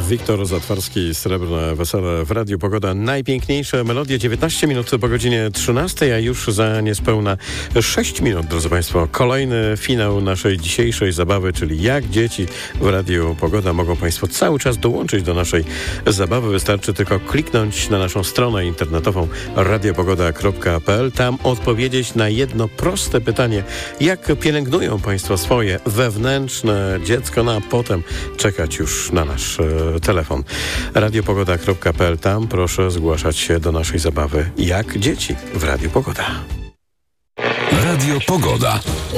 Wiktor Zatwarski, Srebrne Wesele w Radiu Pogoda. Najpiękniejsze melodie, 19 minut po godzinie 13, a już za niespełna 6 minut, drodzy Państwo, kolejny finał naszej dzisiejszej zabawy, czyli jak dzieci w Radiu Pogoda. Mogą Państwo cały czas dołączyć do naszej zabawy. Wystarczy tylko kliknąć na naszą stronę internetową radiopogoda.pl. Tam odpowiedzieć na jedno proste pytanie. Jak pielęgnują Państwo swoje wewnętrzne dziecko, no a potem czekać już na nasz telefon. radiopogoda.pl. Tam proszę zgłaszać się do naszej zabawy jak dzieci w Radiu Pogoda. Radio Pogoda.